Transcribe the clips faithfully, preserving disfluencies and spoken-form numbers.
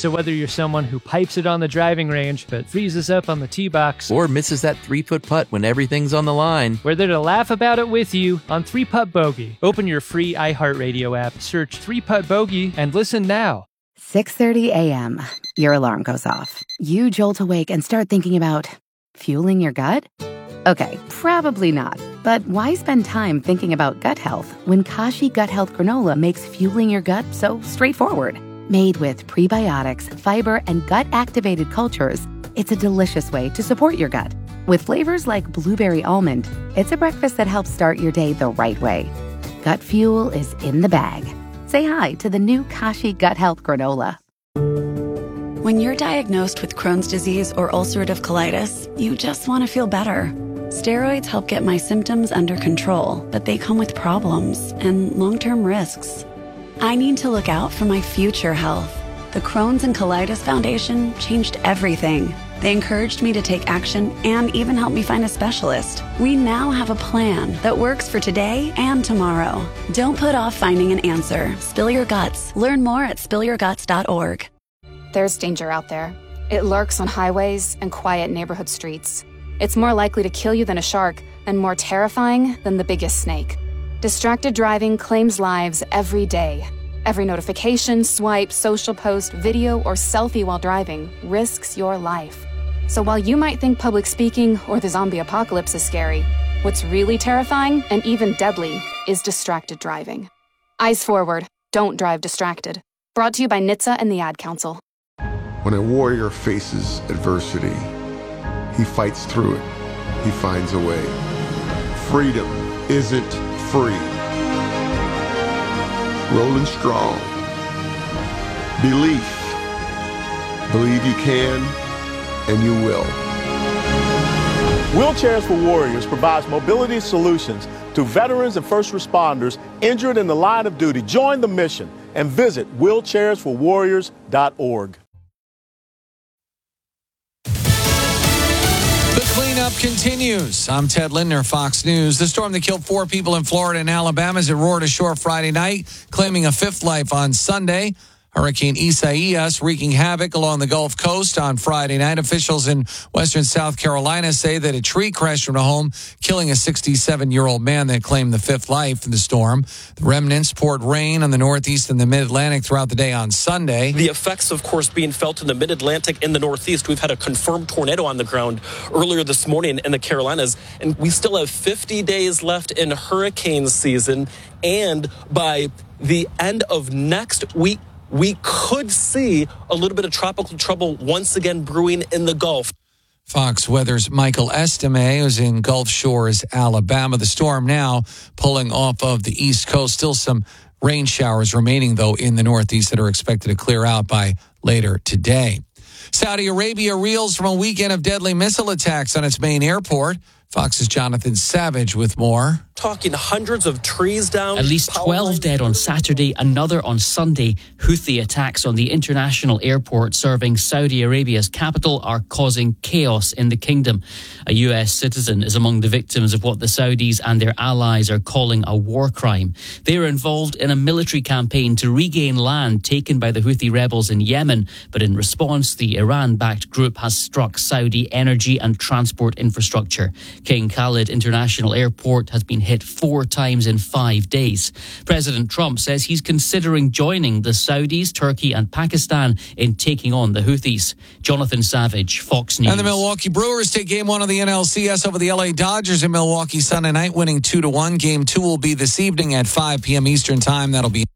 So whether you're someone who pipes it on the driving range but freezes up on the tee box, or misses that three-foot putt when everything's on the line, we're there to laugh about it with you on three putt Bogey. Open your free iHeartRadio app, search three putt Bogey, and listen now. six thirty a.m. Your alarm goes off. You jolt awake and start thinking about fueling your gut? Okay, probably not. But why spend time thinking about gut health when Kashi Gut Health Granola makes fueling your gut so straightforward? Made with prebiotics, fiber, and gut-activated cultures, it's a delicious way to support your gut. With flavors like blueberry almond, it's a breakfast that helps start your day the right way. Gut fuel is in the bag. Say hi to the new Kashi Gut Health Granola. When you're diagnosed with Crohn's disease or ulcerative colitis, you just want to feel better. Steroids help get my symptoms under control, but they come with problems and long-term risks. I need to look out for my future health. The Crohn's and Colitis Foundation changed everything. They encouraged me to take action and even helped me find a specialist. We now have a plan that works for today and tomorrow. Don't put off finding an answer. Spill your guts. Learn more at spill your guts dot org. There's danger out there. It lurks on highways and quiet neighborhood streets. It's more likely to kill you than a shark, and more terrifying than the biggest snake. Distracted driving claims lives every day. Every notification, swipe, social post, video, or selfie while driving risks your life. So while you might think public speaking or the zombie apocalypse is scary, what's really terrifying and even deadly is distracted driving. Eyes forward. Don't drive distracted. Brought to you by N H T S A and the Ad Council. When a warrior faces adversity, he fights through it. He finds a way. Freedom isn't free. Rolling strong. Belief. Believe you can, and you will. Wheelchairs for Warriors provides mobility solutions to veterans and first responders injured in the line of duty. Join the mission and visit wheelchairs for warriors dot org. Cleanup continues. I'm Ted Lindner, Fox News. The storm that killed four people in Florida and Alabama as it roared ashore Friday night, claiming a fifth life on Sunday. Hurricane Isaias wreaking havoc along the Gulf Coast on Friday night. Officials in western South Carolina say that a tree crashed from a home, killing a sixty-seven-year-old man that claimed the fifth life in the storm. The remnants poured rain on the Northeast and the Mid-Atlantic throughout the day on Sunday. The effects, of course, being felt in the Mid-Atlantic and the Northeast. We've had a confirmed tornado on the ground earlier this morning in the Carolinas, and we still have fifty days left in hurricane season. And by the end of next week, we could see a little bit of tropical trouble once again brewing in the Gulf. Fox Weather's Michael Estime is in Gulf Shores, Alabama. The storm now pulling off of the East Coast. Still some rain showers remaining, though, in the Northeast that are expected to clear out by later today. Saudi Arabia reels from a weekend of deadly missile attacks on its main airport. Fox's Jonathan Savage with more. Talking hundreds of trees down. At least twelve dead on Saturday, another on Sunday. Houthi attacks on the international airport serving Saudi Arabia's capital are causing chaos in the kingdom. A U S citizen is among the victims of what the Saudis and their allies are calling a war crime. They are involved in a military campaign to regain land taken by the Houthi rebels in Yemen. But in response, the Iran-backed group has struck Saudi energy and transport infrastructure. King Khalid International Airport has been hit four times in five days. President Trump says he's considering joining the Saudis, Turkey and Pakistan in taking on the Houthis. Jonathan Savage, Fox News. And the Milwaukee Brewers take game one of the N L C S over the L A Dodgers in Milwaukee Sunday night, winning two to one. Game two will be this evening at five p.m. Eastern Time. That'll be.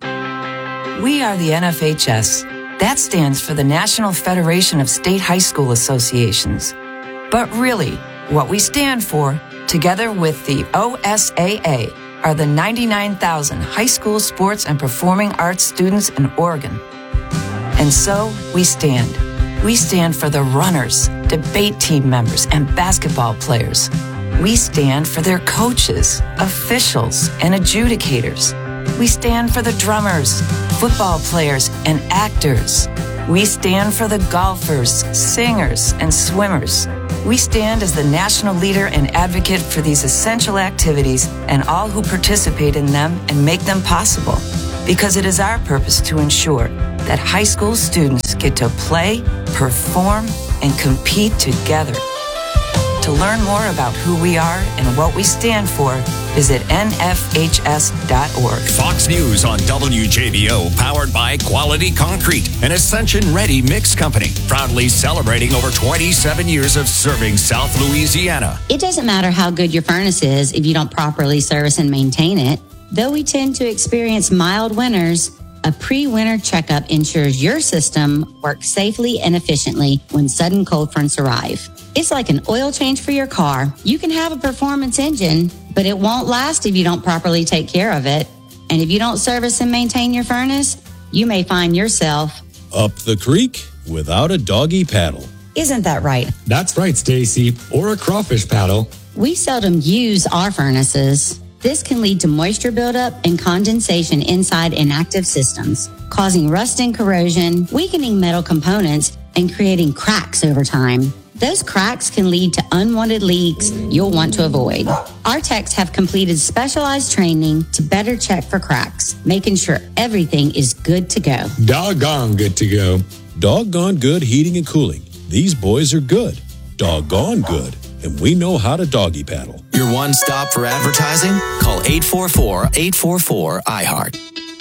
We are the N F H S. That stands for the National Federation of State High School Associations. But really, what we stand for, together with the O S A A, are the ninety-nine thousand high school sports and performing arts students in Oregon. And so, we stand. We stand for the runners, debate team members, and basketball players. We stand for their coaches, officials, and adjudicators. We stand for the drummers, football players, and actors. We stand for the golfers, singers, and swimmers. We stand as the national leader and advocate for these essential activities and all who participate in them and make them possible. Because it is our purpose to ensure that high school students get to play, perform, and compete together. To learn more about who we are and what we stand for, visit N F H S dot org. Fox News on W J B O, powered by Quality Concrete, an Ascension-ready mix company, proudly celebrating over twenty-seven years of serving South Louisiana. It doesn't matter how good your furnace is if you don't properly service and maintain it. Though we tend to experience mild winters, a pre-winter checkup ensures your system works safely and efficiently when sudden cold fronts arrive. It's like an oil change for your car. You can have a performance engine, but it won't last if you don't properly take care of it. And if you don't service and maintain your furnace, you may find yourself up the creek without a doggy paddle. Isn't that right? That's right, Stacy. Or a crawfish paddle. We seldom use our furnaces. This can lead to moisture buildup and condensation inside inactive systems, causing rust and corrosion, weakening metal components, and creating cracks over time. Those cracks can lead to unwanted leaks you'll want to avoid. Our techs have completed specialized training to better check for cracks, making sure everything is good to go. Doggone good to go. Doggone good heating and cooling. These boys are good. Doggone good. And we know how to doggy paddle. Your one stop for advertising? Call eight four four, eight four four, I heart.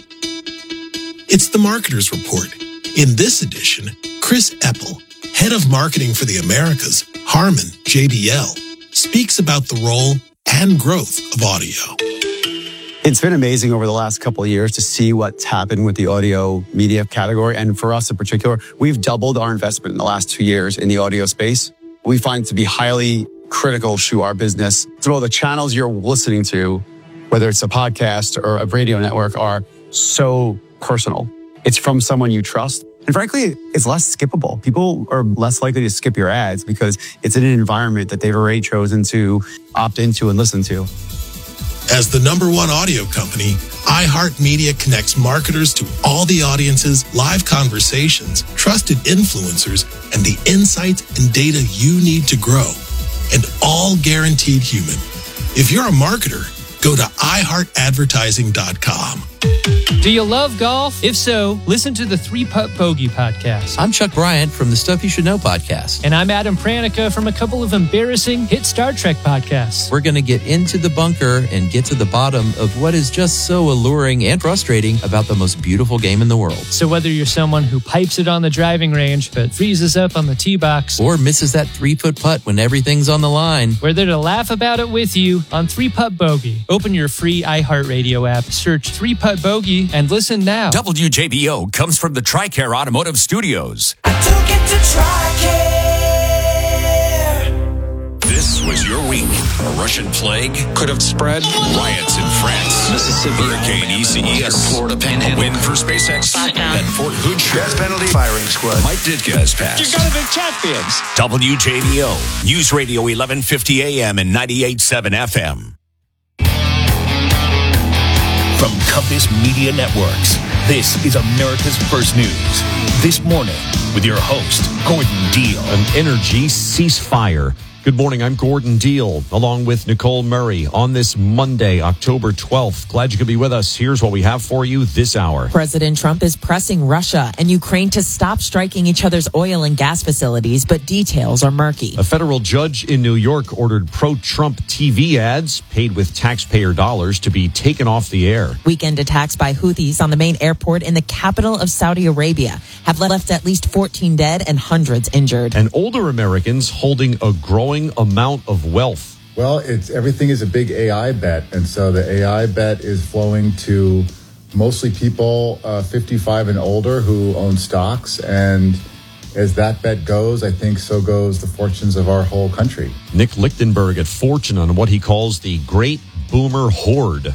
It's the Marketer's Report. In this edition, Chris Eppel, head of marketing for the Americas, Harman J B L, speaks about the role and growth of audio. It's been amazing over the last couple of years to see what's happened with the audio media category. And for us in particular, we've doubled our investment in the last two years in the audio space. We find it to be highly critical to our business. So the channels you're listening to, whether it's a podcast or a radio network, are so personal. It's from someone you trust. And frankly, it's less skippable. People are less likely to skip your ads because it's in an environment that they've already chosen to opt into and listen to. As the number one audio company, iHeartMedia connects marketers to all the audiences, live conversations, trusted influencers, and the insights and data you need to grow. And all guaranteed human. If you're a marketer, go to i heart advertising dot com. Do you love golf? If so, listen to the Three Putt Bogey podcast. I'm Chuck Bryant from the Stuff You Should Know podcast. And I'm Adam Pranica from a couple of embarrassing hit Star Trek podcasts. We're going to get into the bunker and get to the bottom of what is just so alluring and frustrating about the most beautiful game in the world. So whether you're someone who pipes it on the driving range but freezes up on the tee box, or misses that three-foot putt when everything's on the line, we're there to laugh about it with you on Three Putt Bogey. Open your free iHeartRadio app, search Three Putt Bogey, and listen now. W J B O comes from the TRICARE Automotive Studios. I took it to TRICARE. This was your week. A Russian plague could have spread. Riots in France. Mississippi. Hurricane E C E S. Florida Panhandle. Win for SpaceX. At Fort Hood. Death penalty. Firing squad. Mike Ditka has passed. You gotta be champions. W J B O. News Radio eleven fifty A M and ninety-eight point seven F M. From Compass Media Networks, this is America's First News. This morning, with your host, Gordon Deal. An energy ceasefire. Good morning, I'm Gordon Deal, along with Nicole Murray on this Monday, October twelfth. Glad you could be with us. Here's what we have for you this hour. President Trump is pressing Russia and Ukraine to stop striking each other's oil and gas facilities, but details are murky. A federal judge in New York ordered pro-Trump T V ads paid with taxpayer dollars to be taken off the air. Weekend attacks by Houthis on the main airport in the capital of Saudi Arabia have left at least fourteen dead and hundreds injured. And older Americans holding a growing amount of wealth. Well, it's everything is a big A I bet, and so the A I bet is flowing to mostly people uh, fifty-five and older who own stocks, and as that bet goes, I think so goes the fortunes of our whole country. Nick Lichtenberg at Fortune on what he calls the Great Boomer Horde.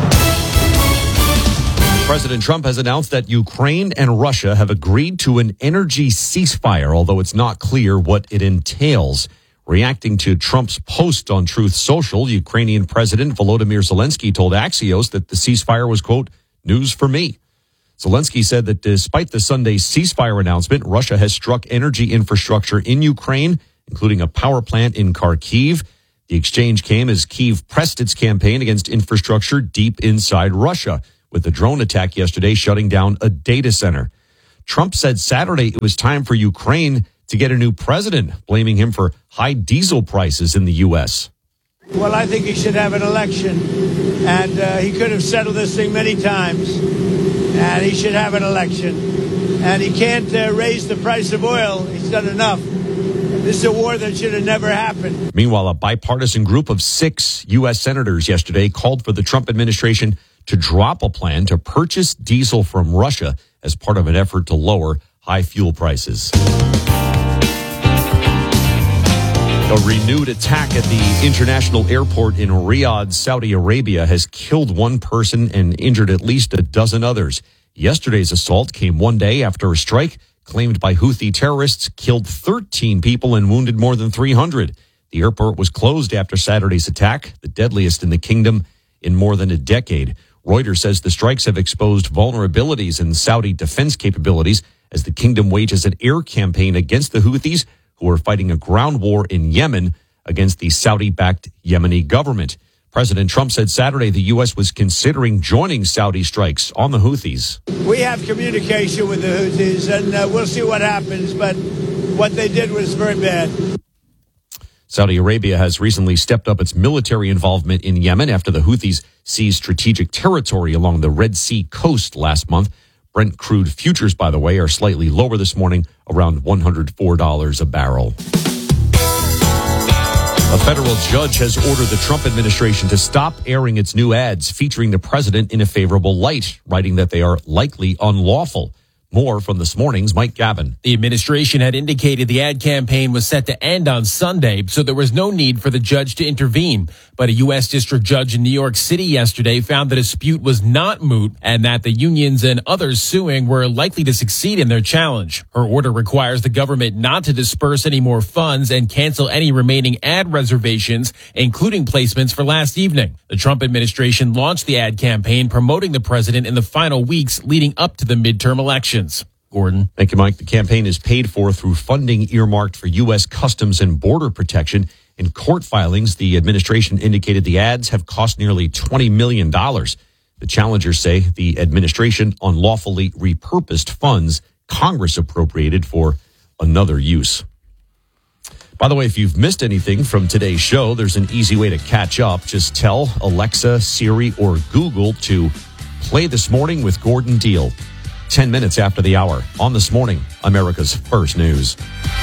President Trump has announced that Ukraine and Russia have agreed to an energy ceasefire, although it's not clear what it entails. Reacting to Trump's post on Truth Social, Ukrainian President Volodymyr Zelensky told Axios that the ceasefire was, quote, news for me. Zelensky said that despite the Sunday ceasefire announcement, Russia has struck energy infrastructure in Ukraine, including a power plant in Kharkiv. The exchange came as Kyiv pressed its campaign against infrastructure deep inside Russia, with the drone attack yesterday shutting down a data center. Trump said Saturday it was time for Ukraine to get a new president, blaming him for high diesel prices in the U S. Well, I think he should have an election, and uh, he could have settled this thing many times, and he should have an election. And he can't uh, raise the price of oil. He's done enough. This is a war that should have never happened. Meanwhile, a bipartisan group of six U S senators yesterday called for the Trump administration to drop a plan to purchase diesel from Russia as part of an effort to lower high fuel prices. A renewed attack at the international airport in Riyadh, Saudi Arabia, has killed one person and injured at least a dozen others. Yesterday's assault came one day after a strike claimed by Houthi terrorists killed thirteen people and wounded more than three hundred. The airport was closed after Saturday's attack, the deadliest in the kingdom in more than a decade. Reuters says the strikes have exposed vulnerabilities in Saudi defense capabilities as the kingdom wages an air campaign against the Houthis, who are fighting a ground war in Yemen against the Saudi-backed Yemeni government. President Trump said Saturday the U S was considering joining Saudi strikes on the Houthis. We have communication with the Houthis, and uh, we'll see what happens, but what they did was very bad. Saudi Arabia has recently stepped up its military involvement in Yemen after the Houthis seized strategic territory along the Red Sea coast last month. Brent crude futures, by the way, are slightly lower this morning, around one hundred four dollars a barrel. A federal judge has ordered the Trump administration to stop airing its new ads featuring the president in a favorable light, writing that they are likely unlawful. More from this morning's Mike Gavin. The administration had indicated the ad campaign was set to end on Sunday, so there was no need for the judge to intervene. But a U S district judge in New York City yesterday found the dispute was not moot and that the unions and others suing were likely to succeed in their challenge. Her order requires the government not to disperse any more funds and cancel any remaining ad reservations, including placements for last evening. The Trump administration launched the ad campaign promoting the president in the final weeks leading up to the midterm elections. Gordon. Thank you, Mike. The campaign is paid for through funding earmarked for U S Customs and Border Protection. In court filings, the administration indicated the ads have cost nearly twenty million dollars. The challengers say the administration unlawfully repurposed funds Congress appropriated for another use. By the way, if you've missed anything from today's show, there's an easy way to catch up. Just tell Alexa, Siri, or Google to play This Morning with Gordon Deal. Ten minutes after the hour on This Morning, America's First News.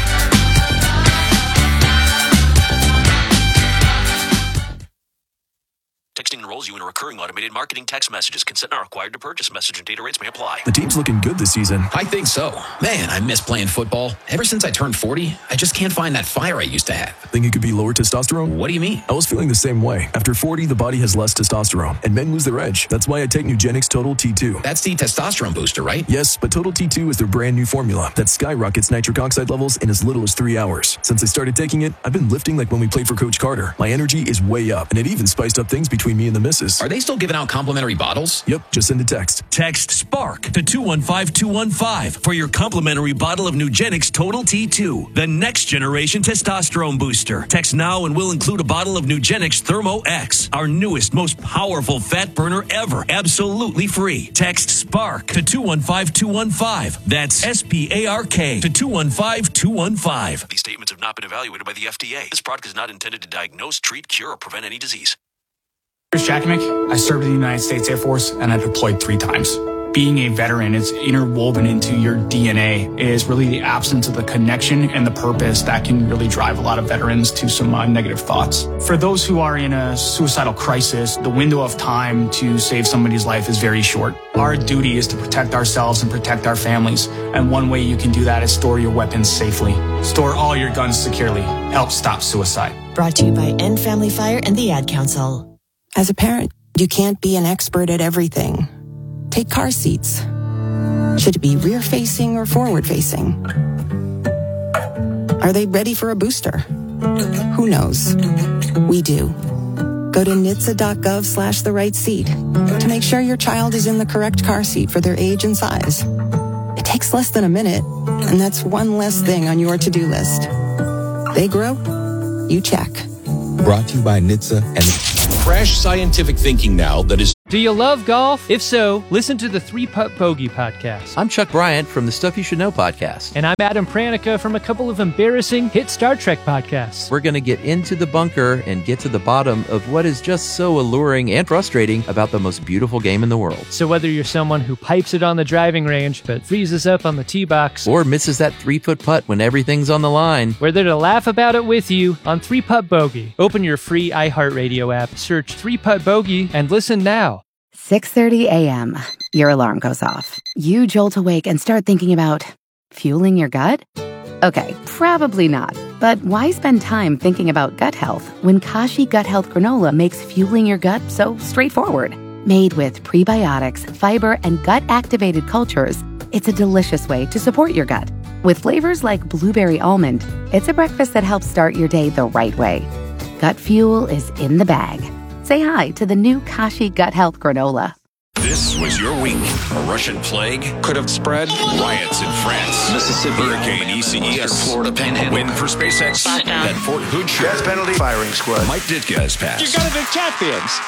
Texting enrolls you in a recurring automated marketing text messages. Consent not required to purchase. Message and data rates may apply. The team's looking good this season. I think so. Man, I miss playing football. Ever since I turned forty, I just can't find that fire I used to have. Think it could be lower testosterone? What do you mean? I was feeling the same way. After forty, the body has less testosterone, and men lose their edge. That's why I take Nugenix Total T two. That's the testosterone booster, right? Yes, but Total T two is their brand new formula that skyrockets nitric oxide levels in as little as three hours. Since I started taking it, I've been lifting like when we played for Coach Carter. My energy is way up, and it even spiced up things between me and the missus. Are they still giving out complimentary bottles? Yep, just send a text. Text SPARK to two one five two one five for your complimentary bottle of Nugenix Total T two, the next generation testosterone booster. Text now and we'll include a bottle of Nugenix Thermo X, our newest, most powerful fat burner ever, absolutely free. Text SPARK to two one five two one five. That's S P A R K to two one five two one five. These statements have not been evaluated by the F D A. This product is not intended to diagnose, treat, cure, or prevent any disease. Chris Jakimick. I served in the United States Air Force and I deployed three times. Being a veteran is interwoven into your D N A. It is really the absence of the connection and the purpose that can really drive a lot of veterans to some uh, negative thoughts. For those who are in a suicidal crisis, the window of time to save somebody's life is very short. Our duty is to protect ourselves and protect our families. And one way you can do that is store your weapons safely. Store all your guns securely. Help stop suicide. Brought to you by End Family Fire and the Ad Council. As a parent, you can't be an expert at everything. Take car seats. Should it be rear-facing or forward-facing? Are they ready for a booster? Who knows? We do. Go to N H T S A dot gov slash the right seat to make sure your child is in the correct car seat for their age and size. It takes less than a minute, and that's one less thing on your to-do list. They grow, you check. Brought to you by N H T S A and fresh scientific thinking now that is Do you love golf? If so, listen to the Three Putt Bogey podcast. I'm Chuck Bryant from the Stuff You Should Know podcast. And I'm Adam Pranica from a couple of embarrassing hit Star Trek podcasts. We're going to get into the bunker and get to the bottom of what is just so alluring and frustrating about the most beautiful game in the world. So whether you're someone who pipes it on the driving range but freezes up on the tee box, or misses that three-foot putt when everything's on the line, we're there to laugh about it with you on Three Putt Bogey. Open your free iHeartRadio app, search Three Putt Bogey, and listen now. six thirty a.m. Your alarm goes off. You jolt awake and start thinking about fueling your gut? Okay, probably not. But why spend time thinking about gut health when Kashi Gut Health Granola makes fueling your gut so straightforward? Made with prebiotics, fiber, and gut-activated cultures, it's a delicious way to support your gut. With flavors like blueberry almond, it's a breakfast that helps start your day the right way. Gut fuel is in the bag. Say hi to the new Kashi Gut Health Granola. This was your week. A Russian plague could have spread. Riots in France. Mississippi. Hurricane E C E S. Florida Panhandle. Win for SpaceX. At Fort Hood. Death penalty. Firing squad. Mike Ditka has passed. You gotta be champions.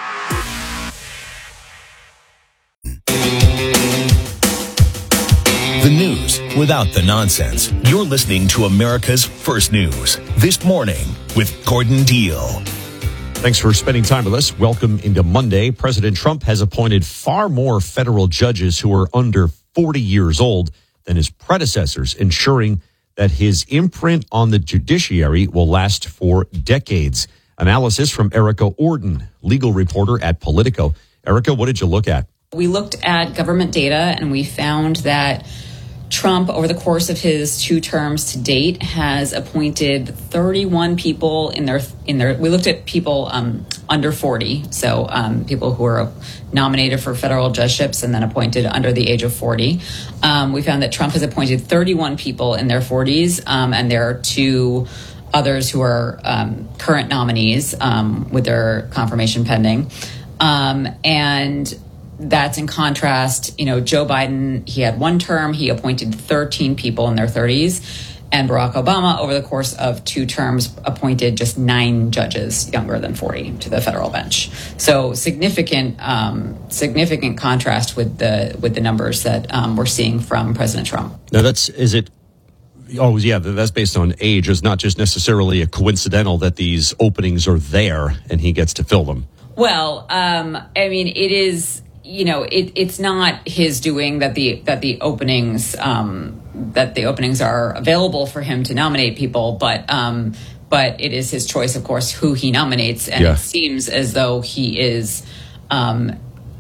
The news without the nonsense. You're listening to America's First News. This morning with Gordon Deal. Thanks for spending time with us. Welcome into Monday. President Trump has appointed far more federal judges who are under forty years old than his predecessors, ensuring that his imprint on the judiciary will last for decades. Analysis from Erica Orden, legal reporter at Politico. Erica, what did you look at? We looked at government data and we found that Trump, over the course of his two terms to date, has appointed thirty-one people in their in their. We looked at people um, under forty, so um, people who are nominated for federal judgeships and then appointed under the age of forty. Um, we found that Trump has appointed thirty-one people in their forties, um, and there are two others who are um, current nominees um, with their confirmation pending, um, and. That's in contrast, you know, Joe Biden, he had one term, he appointed thirteen people in their thirties, and Barack Obama, over the course of two terms, appointed just nine judges younger than forty to the federal bench. So significant, um, significant contrast with the with the numbers that um, we're seeing from President Trump. Now, that's is it. Oh, yeah, that's based on age. It's not just necessarily a coincidental that these openings are there and he gets to fill them. Well, um, I mean, it is. You know, it, it's not his doing that the that the openings um, that the openings are available for him to nominate people, but um, but it is his choice, of course, who he nominates, and yeah. It seems as though he is um,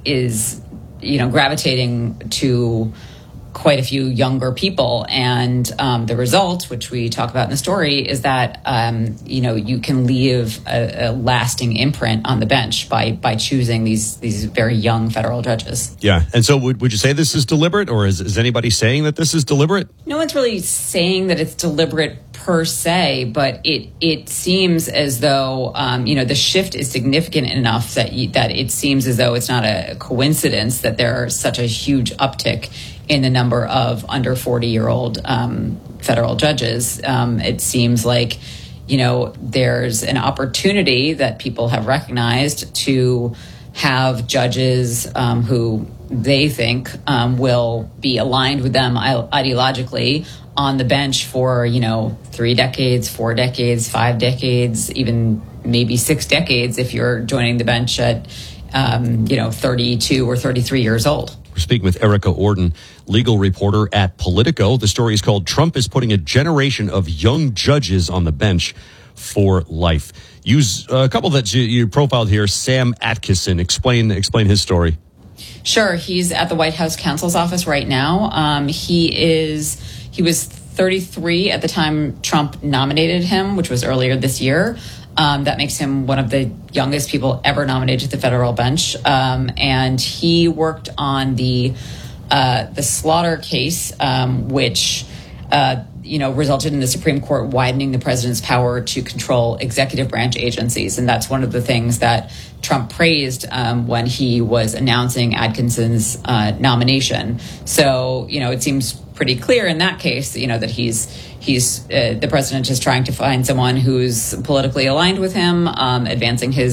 is you know gravitating to quite a few younger people, and um, the result, which we talk about in the story, is that um, you know you can leave a, a lasting imprint on the bench by by choosing these these very young federal judges. Yeah, and so would would you say this is deliberate, or is, is anybody saying that this is deliberate? No one's really saying that it's deliberate per se, but it it seems as though um, you know the shift is significant enough that you, that it seems as though it's not a coincidence that there is such a huge uptick in the number of under forty-year-old um, federal judges. Um, it seems like, you know, there's an opportunity that people have recognized to have judges um, who they think um, will be aligned with them ideologically on the bench for, you know, three decades, four decades, five decades, even maybe six decades if you're joining the bench at, um, you know, thirty-two or thirty-three years old. We're speaking with Erica Orden, legal reporter at Politico. The story is called Trump is Putting a Generation of Young Judges on the Bench for Life. Use a couple that you, you profiled here. Sam Atkinson, explain explain his story. Sure. He's at the White House counsel's office right now. Um, he is he was thirty-three at the time Trump nominated him, which was earlier this year. Um, that makes him one of the youngest people ever nominated to the federal bench. Um, and he worked on the uh, the Slaughter case, um, which uh, you know resulted in the Supreme Court widening the president's power to control executive branch agencies. And that's one of the things that Trump praised um, when he was announcing Atkinson's uh, nomination. So, you know, it seems pretty clear in that case, you know, that he's he's uh, the president is trying to find someone who's politically aligned with him, um, advancing his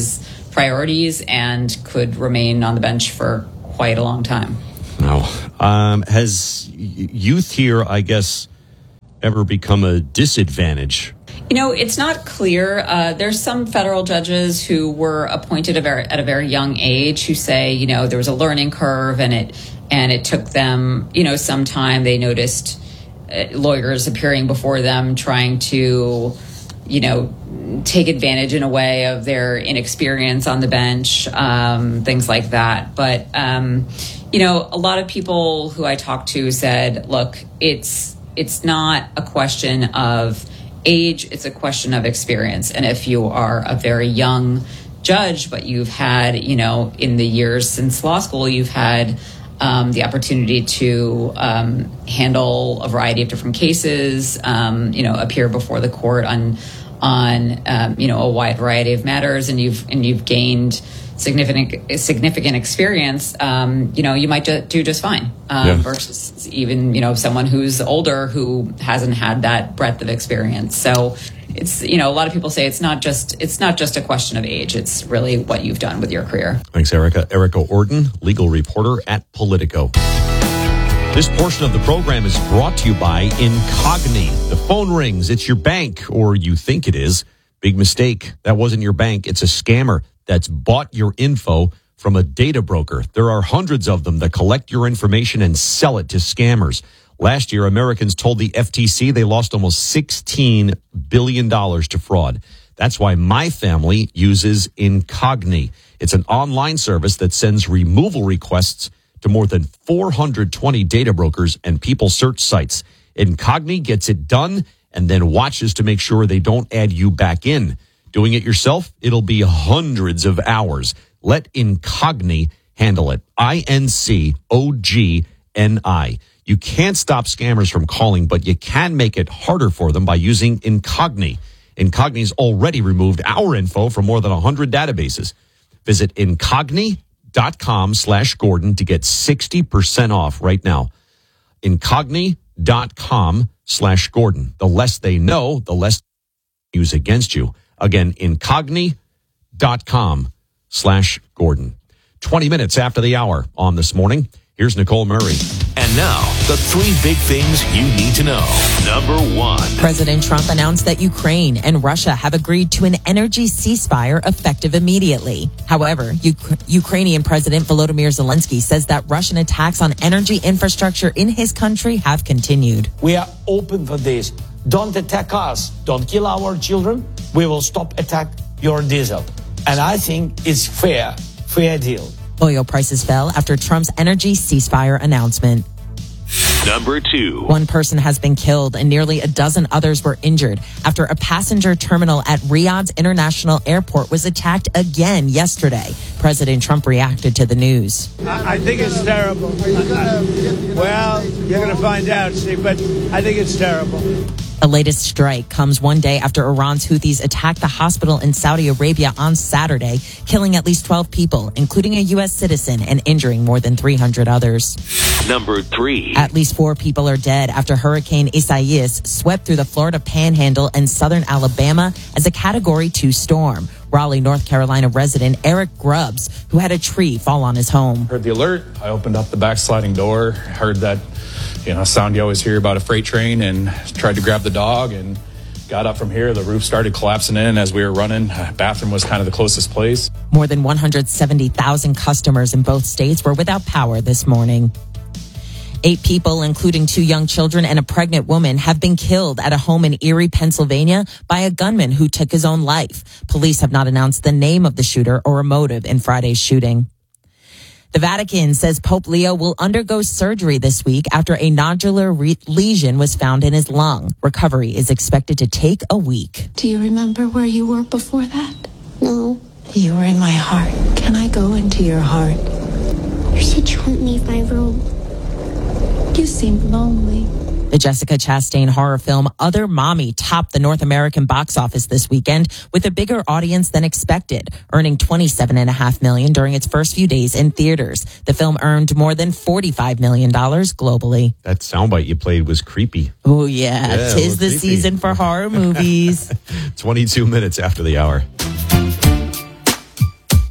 priorities and could remain on the bench for quite a long time. No. Um, has youth here, I guess, ever become a disadvantage? You know, it's not clear. Uh, there's some federal judges who were appointed a very, at a very young age who say, you know, there was a learning curve and it and it took them, you know, some time. They noticed uh, lawyers appearing before them trying to, you know, take advantage in a way of their inexperience on the bench, um, things like that. But, um, you know, a lot of people who I talked to said, look, it's it's not a question of age, it's a question of experience. And if you are a very young judge, but you've had, you know, in the years since law school, you've had um, the opportunity to um, handle a variety of different cases, um, you know, appear before the court on, on um, you know, a wide variety of matters, and you've and you've gained significant significant experience, um, you know, you might ju- do just fine um, yeah. versus even, you know, someone who's older who hasn't had that breadth of experience. So it's, you know, a lot of people say it's not just it's not just a question of age. It's really what you've done with your career. Thanks, Erica. Erica Orden, legal reporter at Politico. This portion of the program is brought to you by Incogni. The phone rings. It's your bank, or you think it is. Big mistake. That wasn't your bank. It's a scammer that's bought your info from a data broker. There are hundreds of them that collect your information and sell it to scammers. Last year, Americans told the F T C they lost almost sixteen billion dollars to fraud. That's why my family uses Incogni. It's an online service that sends removal requests to more than four hundred twenty data brokers and people search sites. Incogni gets it done and then watches to make sure they don't add you back in. Doing it yourself, it'll be hundreds of hours. Let Incogni handle it. I N C O G N I. You can't stop scammers from calling, but you can make it harder for them by using Incogni. Incogni's already removed our info from more than one hundred databases. Visit Incogni.com slash Gordon to get sixty percent off right now. Incogni.com slash Gordon. The less they know, the less they use against you. Again, Incogni.com slash Gordon. twenty minutes after the hour on This Morning. Here's Nicole Murray. And now, the three big things you need to know. Number one. President Trump announced that Ukraine and Russia have agreed to an energy ceasefire effective immediately. However, U- Ukrainian President Volodymyr Zelensky says that Russian attacks on energy infrastructure in his country have continued. We are open for this. Don't attack us. Don't kill our children. We will stop attack your diesel. And I think it's fair, fair deal. Oil prices fell after Trump's energy ceasefire announcement. Number two. One person has been killed and nearly a dozen others were injured after a passenger terminal at Riyadh's International Airport was attacked again yesterday. President Trump reacted to the news. I, I think it's terrible. I, well, you're going to find out, Steve, but I think it's terrible. The latest strike comes one day after Iran's Houthis attacked the hospital in Saudi Arabia on Saturday, killing at least twelve people, including a U S citizen, and injuring more than three hundred others. Number three. At least four people are dead after Hurricane Isaias swept through the Florida Panhandle and southern Alabama as a Category two storm. Raleigh, North Carolina resident Eric Grubbs, who had a tree fall on his home. Heard the alert. I opened up the back sliding door, heard that, you know, sound you always hear about a freight train, and tried to grab the dog and got up from here. The roof started collapsing in as we were running. Bathroom was kind of the closest place. More than one hundred seventy thousand customers in both states were without power this morning. Eight people, including two young children and a pregnant woman, have been killed at a home in Erie, Pennsylvania by a gunman who took his own life. Police have not announced the name of the shooter or a motive in Friday's shooting. The Vatican says Pope Leo will undergo surgery this week after a nodular re- lesion was found in his lung. Recovery is expected to take a week. Do you remember where you were before that? No. You were in my heart. Can I go into your heart? You said you wouldn't leave my room. You seemed lonely. The Jessica Chastain horror film Other Mommy topped the North American box office this weekend with a bigger audience than expected, earning twenty-seven point five million dollars during its first few days in theaters. The film earned more than forty-five million dollars globally. That soundbite you played was creepy. Oh, yeah. yeah Tis the creepy. Season for horror movies. twenty-two minutes after the hour.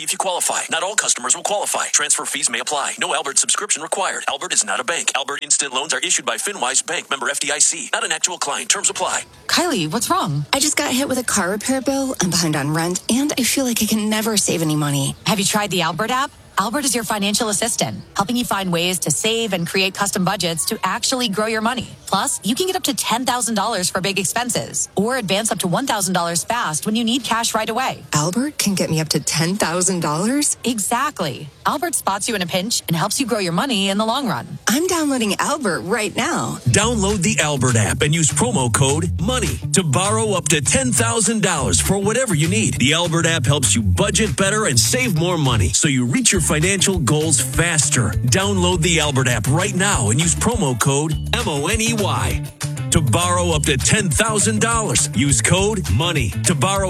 see if you qualify. Not all customers will qualify. Transfer fees may apply. No Albert subscription required. Albert is not a bank. Albert Instant Loans are issued by FinWise Bank, member F D I C. Not an actual client. Terms apply. Kylie, what's wrong? I just got hit with a car repair bill. I'm behind on rent, and I feel like I can never save any money. Have you tried the Albert app? Albert is your financial assistant, helping you find ways to save and create custom budgets to actually grow your money. Plus, you can get up to ten thousand dollars for big expenses or advance up to one thousand dollars fast when you need cash right away. Albert can get me up to ten thousand dollars? Exactly. Albert spots you in a pinch and helps you grow your money in the long run. I'm downloading Albert right now. Download the Albert app and use promo code MONEY to borrow up to ten thousand dollars for whatever you need. The Albert app helps you budget better and save more money so you reach your financial goals faster. Download the Albert app right now and use promo code M O N E Y to borrow up to ten thousand dollars. Use code MONEY to borrow